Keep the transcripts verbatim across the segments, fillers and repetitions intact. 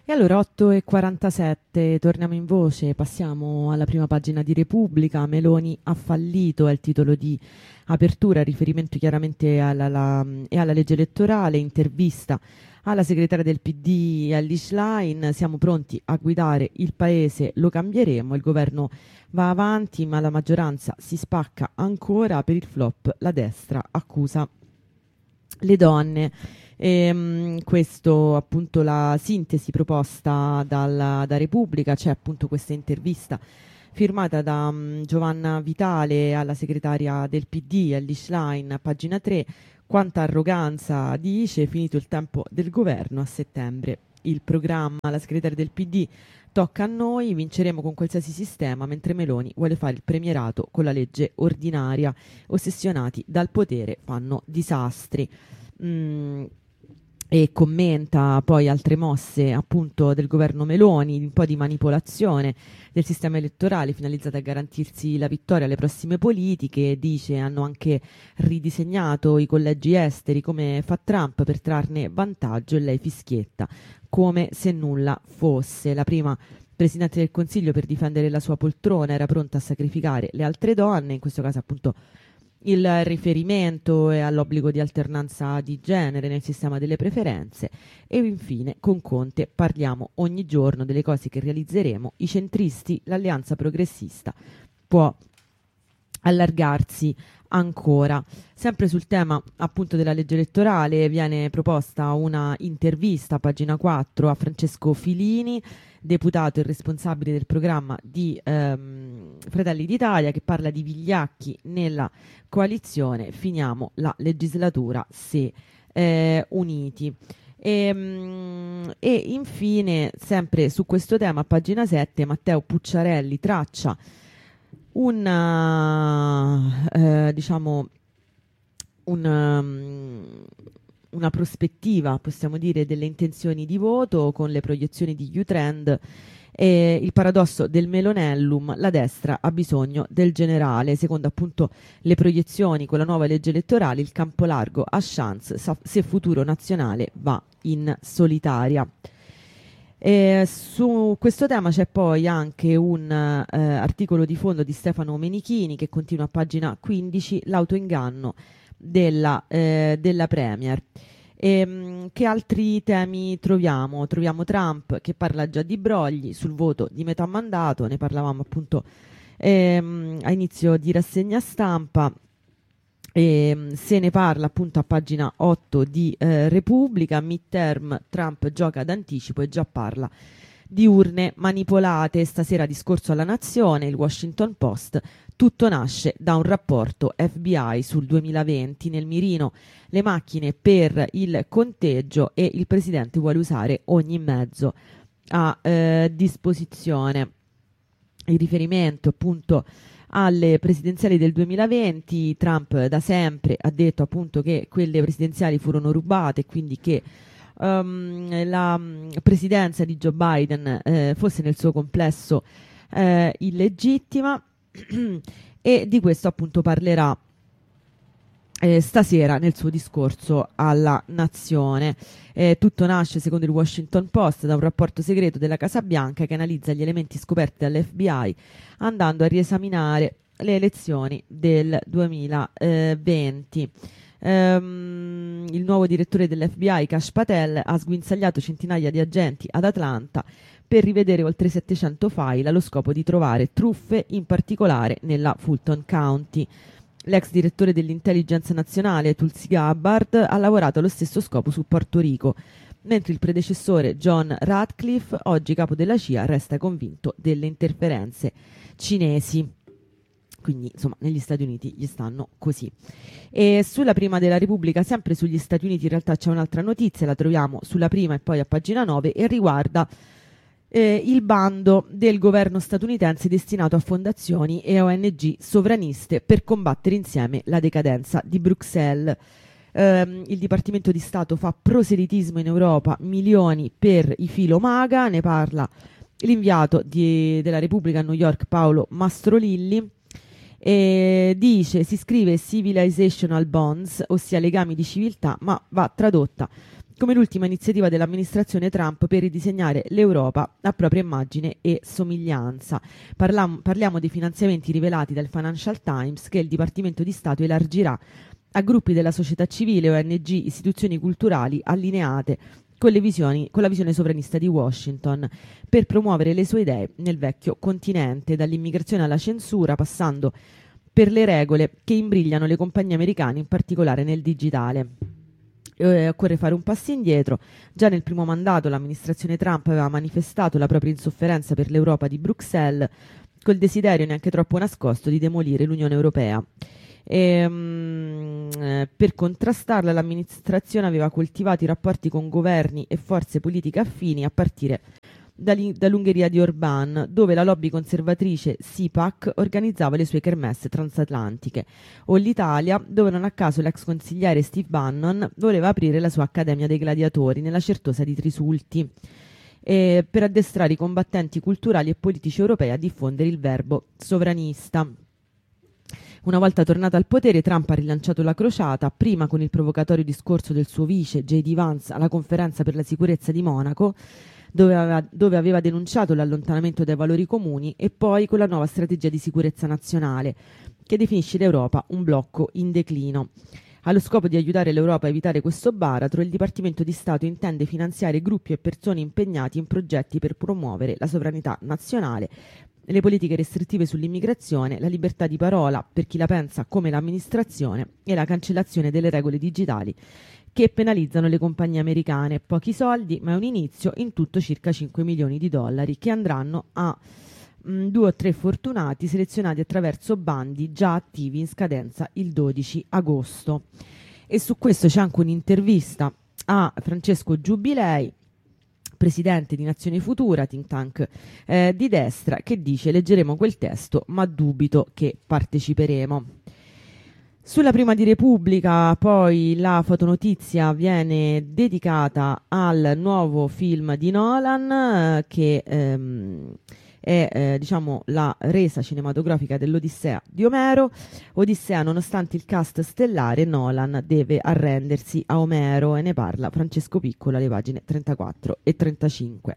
E allora otto e quarantasette, torniamo in voce, passiamo alla prima pagina di Repubblica. Meloni ha fallito, è il titolo di apertura, riferimento chiaramente alla, la- e alla legge elettorale, intervista alla segretaria del P D Elly Schlein. Siamo pronti a guidare il paese, lo cambieremo, il governo va avanti ma la maggioranza si spacca ancora, per il flop la destra accusa le donne. Ehm, questo appunto la sintesi proposta dalla, da Repubblica. C'è appunto questa intervista firmata da mm, Giovanna Vitale alla segretaria del P D Elly Schlein, pagina tre. Quanta arroganza, dice, finito il tempo del governo, a settembre il programma. La segretaria del P D: tocca a noi, vinceremo con qualsiasi sistema, mentre Meloni vuole fare il premierato con la legge ordinaria. Ossessionati dal potere fanno disastri. Mm, e commenta poi altre mosse appunto del governo Meloni, un po' di manipolazione del sistema elettorale finalizzata a garantirsi la vittoria alle prossime politiche. Dice hanno anche ridisegnato i collegi esteri come fa Trump per trarne vantaggio, e lei fischietta come se nulla fosse. La prima Presidente del Consiglio, per difendere la sua poltrona, era pronta a sacrificare le altre donne, in questo caso appunto il riferimento è all'obbligo di alternanza di genere nel sistema delle preferenze. E infine con Conte parliamo ogni giorno delle cose che realizzeremo. I centristi, l'alleanza progressista può allargarsi ancora. Sempre sul tema appunto della legge elettorale viene proposta una intervista, pagina quattro, a Francesco Filini, deputato e responsabile del programma di ehm, Fratelli d'Italia, che parla di vigliacchi nella coalizione. Finiamo la legislatura se eh, uniti. E, mm, e infine, sempre su questo tema, a pagina sette, Matteo Pucciarelli traccia una eh, diciamo un, um, una prospettiva, possiamo dire, delle intenzioni di voto con le proiezioni di U-Trend. E il paradosso del Melonellum: la destra ha bisogno del generale. Secondo appunto le proiezioni, con la nuova legge elettorale il campo largo ha chance sa- se Futuro Nazionale va in solitaria. E su questo tema c'è poi anche un eh, articolo di fondo di Stefano Menichini, che continua a pagina quindici, l'autoinganno della, eh, della Premier. E, mh, che altri temi troviamo? Troviamo Trump che parla già di brogli sul voto di metà mandato, ne parlavamo appunto ehm, a inizio di rassegna stampa. E, mh, se ne parla appunto a pagina otto di eh, Repubblica. Midterm, Trump gioca d'anticipo e già parla di urne manipolate. Stasera discorso alla Nazione, il Washington Post: tutto nasce da un rapporto F B I sul duemilaventi, nel mirino le macchine per il conteggio e il presidente vuole usare ogni mezzo a eh, disposizione. Il riferimento appunto alle presidenziali del duemilaventi. Trump da sempre ha detto appunto che quelle presidenziali furono rubate, e quindi che um, la um, presidenza di Joe Biden eh, fosse nel suo complesso eh, illegittima. E di questo appunto parlerà eh, stasera nel suo discorso alla Nazione. Eh, tutto nasce, secondo il Washington Post, da un rapporto segreto della Casa Bianca che analizza gli elementi scoperti dall'F B I andando a riesaminare le elezioni del duemilaventi. Um, il nuovo direttore dell'F B I, Kash Patel, ha sguinzagliato centinaia di agenti ad Atlanta per rivedere oltre settecento file allo scopo di trovare truffe, in particolare nella Fulton County. L'ex direttore dell'intelligence nazionale, Tulsi Gabbard, ha lavorato allo stesso scopo su Porto Rico, mentre il predecessore John Ratcliffe, oggi capo della C I A, resta convinto delle interferenze cinesi. Quindi insomma negli Stati Uniti gli stanno così. E sulla prima della Repubblica, sempre sugli Stati Uniti, in realtà c'è un'altra notizia, la troviamo sulla prima e poi a pagina nove, e riguarda Eh, il bando del governo statunitense destinato a fondazioni e O N G sovraniste per combattere insieme la decadenza di Bruxelles. Ehm, il Dipartimento di Stato fa proselitismo in Europa, milioni per i filo MAGA, ne parla l'inviato di, della Repubblica a New York, Paolo Mastrolilli. E dice: si scrive civilizational bonds, ossia legami di civiltà, ma va tradotta come l'ultima iniziativa dell'amministrazione Trump per ridisegnare l'Europa a propria immagine e somiglianza. Parlam- parliamo dei finanziamenti rivelati dal Financial Times che il Dipartimento di Stato elargirà a gruppi della società civile, O N G, istituzioni culturali allineate con, le visioni, con la visione sovranista di Washington, per promuovere le sue idee nel vecchio continente, dall'immigrazione alla censura, passando per le regole che imbrigliano le compagnie americane, in particolare nel digitale. Eh, occorre fare un passo indietro. Già nel primo mandato l'amministrazione Trump aveva manifestato la propria insofferenza per l'Europa di Bruxelles, col desiderio neanche troppo nascosto di demolire l'Unione Europea. E, um, eh, per contrastarla l'amministrazione aveva coltivato i rapporti con governi e forze politiche affini, a partire dall'Ungheria di Orbán, dove la lobby conservatrice S I P A C organizzava le sue kermesse transatlantiche, o l'Italia, dove non a caso l'ex consigliere Steve Bannon voleva aprire la sua Accademia dei Gladiatori nella Certosa di Trisulti, eh, per addestrare i combattenti culturali e politici europei a diffondere il verbo sovranista. Una volta tornato al potere, Trump ha rilanciato la crociata, prima con il provocatorio discorso del suo vice J D Vance alla conferenza per la sicurezza di Monaco, dove aveva, dove aveva denunciato l'allontanamento dai valori comuni, e poi con la nuova strategia di sicurezza nazionale, che definisce l'Europa un blocco in declino. Allo scopo di aiutare l'Europa a evitare questo baratro, il Dipartimento di Stato intende finanziare gruppi e persone impegnati in progetti per promuovere la sovranità nazionale, le politiche restrittive sull'immigrazione, la libertà di parola per chi la pensa come l'amministrazione e la cancellazione delle regole digitali che penalizzano le compagnie americane. Pochi soldi, ma è un inizio, in tutto circa cinque milioni di dollari che andranno a mh, due o tre fortunati selezionati attraverso bandi già attivi in scadenza il dodici agosto. E su questo c'è anche un'intervista a Francesco Giubilei, presidente di Nazione Futura, think tank eh, di destra, che dice: leggeremo quel testo ma dubito che parteciperemo. Sulla Prima di Repubblica poi la fotonotizia viene dedicata al nuovo film di Nolan, eh, che ehm, è eh, diciamo la resa cinematografica dell'Odissea di Omero. Odissea, nonostante il cast stellare, Nolan deve arrendersi a Omero, e ne parla Francesco Piccolo alle pagine trentaquattro e trentacinque.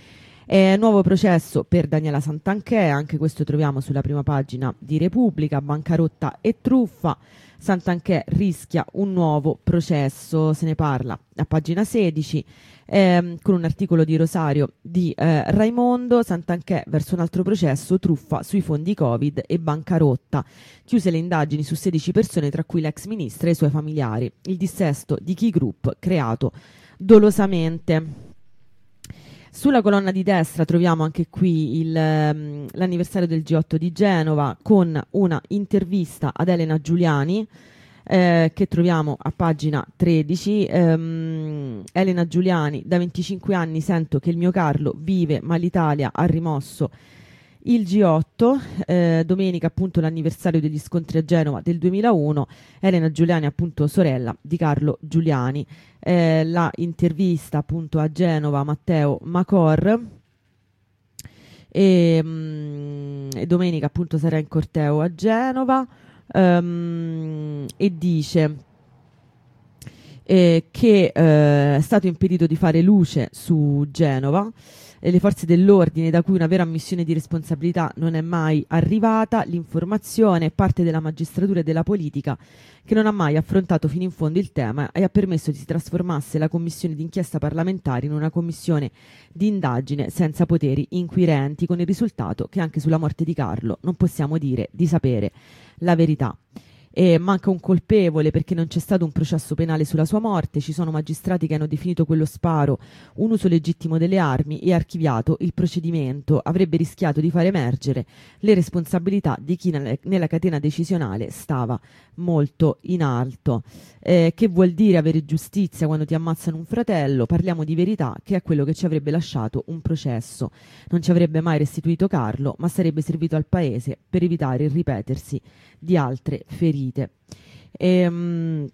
È nuovo processo per Daniela Santanchè, anche questo troviamo sulla prima pagina di Repubblica, bancarotta e truffa. Santanchè rischia un nuovo processo, se ne parla a pagina sedici, ehm, con un articolo di Rosario di eh, Raimondo. Santanchè verso un altro processo, truffa sui fondi Covid e bancarotta. Chiuse le indagini su sedici persone, tra cui l'ex ministra e i suoi familiari. Il dissesto di Key Group creato dolosamente. Sulla colonna di destra troviamo anche qui il, um, l'anniversario del G otto di Genova, con una intervista ad Elena Giuliani, eh, che troviamo a pagina tredici. Um, Elena Giuliani: da venticinque anni sento che il mio Carlo vive, ma l'Italia ha rimosso il G otto. Eh, domenica appunto l'anniversario degli scontri a Genova del duemilauno. Elena Giuliani, appunto sorella di Carlo Giuliani. Eh, la intervista appunto a Genova, Matteo Macor, e, mm, e domenica appunto sarà in corteo a Genova, um, e dice eh, che eh, è stato impedito di fare luce su Genova, e le forze dell'ordine, da cui una vera ammissione di responsabilità non è mai arrivata, l'informazione, parte della magistratura e della politica che non ha mai affrontato fino in fondo il tema e ha permesso che si trasformasse la commissione d'inchiesta parlamentare in una commissione di indagine senza poteri inquirenti, con il risultato che anche sulla morte di Carlo non possiamo dire di sapere la verità. E manca un colpevole perché non c'è stato un processo penale sulla sua morte. Ci sono magistrati che hanno definito quello sparo un uso legittimo delle armi e archiviato il procedimento. Avrebbe rischiato di far emergere le responsabilità di chi nelle, nella catena decisionale stava molto in alto. Eh, che vuol dire avere giustizia quando ti ammazzano un fratello? Parliamo di verità, che è quello che ci avrebbe lasciato un processo. Non ci avrebbe mai restituito Carlo, ma sarebbe servito al paese per evitare il ripetersi di altre ferite. E,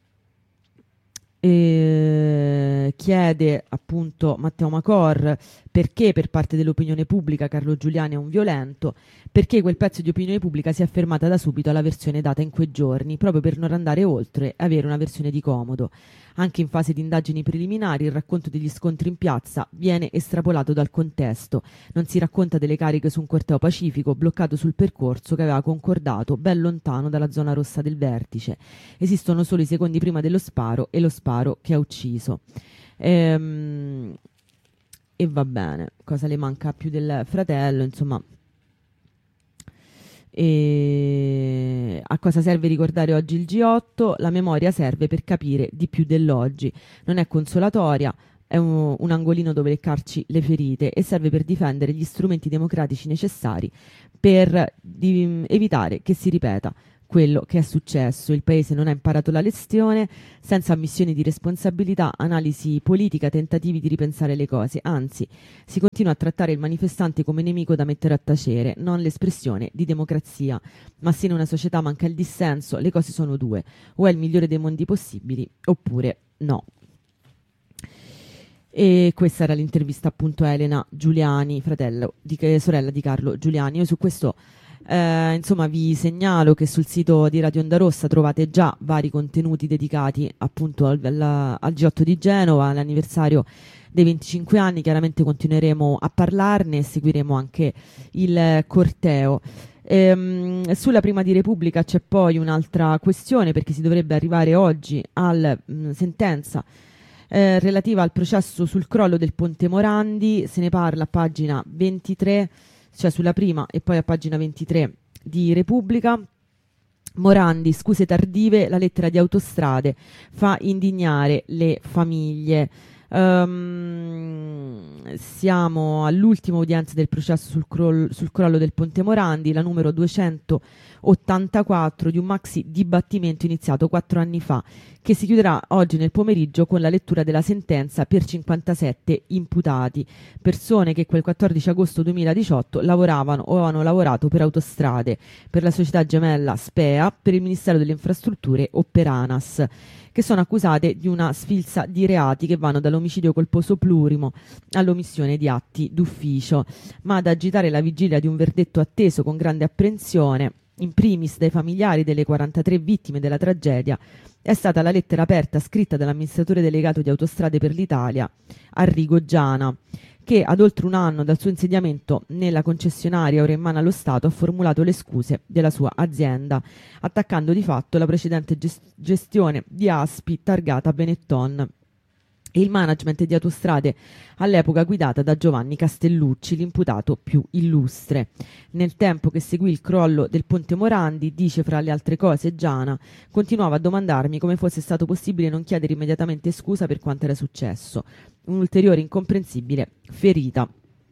e, chiede appunto Matteo Macor perché per parte dell'opinione pubblica Carlo Giuliani è un violento, perché quel pezzo di opinione pubblica si è fermata da subito alla versione data in quei giorni, proprio per non andare oltre e avere una versione di comodo. Anche in fase di indagini preliminari il racconto degli scontri in piazza viene estrapolato dal contesto, non si racconta delle cariche su un corteo pacifico bloccato sul percorso che aveva concordato ben lontano dalla zona rossa del vertice. Esistono solo i secondi prima dello sparo e lo sparo che ha ucciso. Ehm, e va bene, cosa le manca più del fratello, insomma. E a cosa serve ricordare oggi il G otto? La memoria serve per capire di più dell'oggi, non è consolatoria, è un, un angolino dove leccarci le ferite e serve per difendere gli strumenti democratici necessari per di, evitare che si ripeta quello che è successo. Il paese non ha imparato la lezione, senza ammissioni di responsabilità, analisi politica, tentativi di ripensare le cose. Anzi, si continua a trattare il manifestante come nemico da mettere a tacere, non l'espressione di democrazia. Ma se in una società manca il dissenso, le cose sono due: o è il migliore dei mondi possibili, oppure no. E questa era l'intervista appunto a Elena Giuliani, fratello di, sorella di Carlo Giuliani. Io su questo Eh, insomma vi segnalo che sul sito di Radio Onda Rossa trovate già vari contenuti dedicati appunto al, al, al G otto di Genova, all'anniversario dei venticinque anni. Chiaramente continueremo a parlarne e seguiremo anche il corteo. Ehm, sulla Prima di Repubblica c'è poi un'altra questione, perché si dovrebbe arrivare oggi alla mh, sentenza eh, relativa al processo sul crollo del Ponte Morandi. Se ne parla a pagina ventitré, cioè sulla prima e poi a pagina ventitré di Repubblica. Morandi, scuse tardive, la lettera di Autostrade fa indignare le famiglie. Um, siamo all'ultima udienza del processo sul, crollo, sul crollo del Ponte Morandi, la numero duecentottantaquattro di un maxi dibattimento iniziato quattro anni fa, che si chiuderà oggi nel pomeriggio con la lettura della sentenza per cinquantasette imputati, persone che quel quattordici agosto duemiladiciotto lavoravano o avevano lavorato per Autostrade, per la società gemella Spea, per il Ministero delle Infrastrutture o per ANAS, che sono accusate di una sfilza di reati che vanno dall'omicidio colposo plurimo all'omissione di atti d'ufficio. Ma ad agitare la vigilia di un verdetto atteso con grande apprensione, in primis dai familiari delle quarantatré vittime della tragedia, è stata la lettera aperta scritta dall'amministratore delegato di Autostrade per l'Italia, Arrigo Giana, che ad oltre un anno dal suo insediamento nella concessionaria ora in mano allo Stato ha formulato le scuse della sua azienda, attaccando di fatto la precedente gest- gestione di Aspi targata Benetton e il management di Autostrade all'epoca guidata da Giovanni Castellucci, l'imputato più illustre. Nel tempo che seguì il crollo del Ponte Morandi, dice fra le altre cose Giana, continuava a domandarmi come fosse stato possibile non chiedere immediatamente scusa per quanto era successo. Un'ulteriore incomprensibile ferita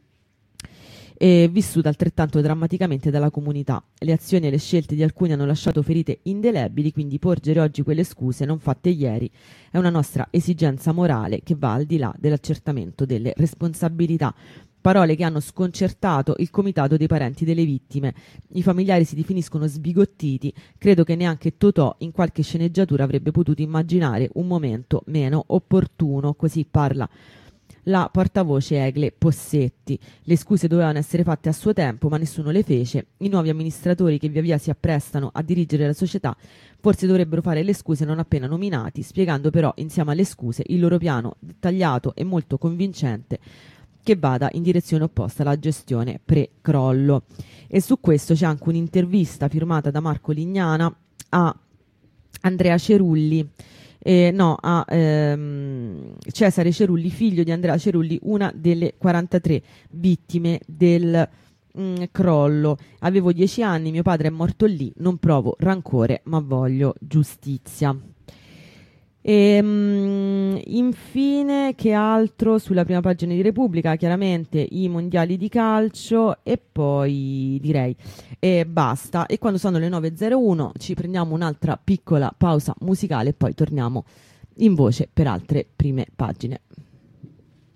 e vissuta altrettanto drammaticamente dalla comunità. Le azioni e le scelte di alcuni hanno lasciato ferite indelebili, quindi porgere oggi quelle scuse non fatte ieri è una nostra esigenza morale che va al di là dell'accertamento delle responsabilità. Parole che hanno sconcertato il comitato dei parenti delle vittime. I familiari si definiscono sbigottiti. Credo che neanche Totò in qualche sceneggiatura avrebbe potuto immaginare un momento meno opportuno. Così parla la portavoce Egle Possetti. Le scuse dovevano essere fatte a suo tempo, ma nessuno le fece. I nuovi amministratori che via via si apprestano a dirigere la società forse dovrebbero fare le scuse non appena nominati, spiegando però insieme alle scuse il loro piano dettagliato e molto convincente che vada in direzione opposta alla gestione pre-crollo. E su questo c'è anche un'intervista firmata da Marco Lignana a Andrea Cerulli, Eh, no, a ehm, Cesare Cerulli, figlio di Andrea Cerulli, una delle quarantatré vittime del mh, crollo. Avevo dieci anni, mio padre è morto lì, non provo rancore, ma voglio giustizia. E, mh, infine, che altro sulla prima pagina di Repubblica? Chiaramente i mondiali di calcio e poi direi e basta. E quando sono le nove e zero uno ci prendiamo un'altra piccola pausa musicale e poi torniamo in voce per altre prime pagine.